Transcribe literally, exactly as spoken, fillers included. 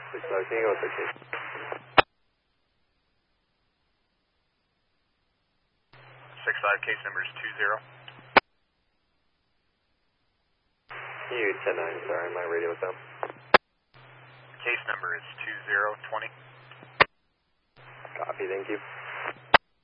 six five, can you go with the case? six five, case number is two zero. You ten nine, sorry, my radio was down. Case number is two zero twenty. Copy, thank you.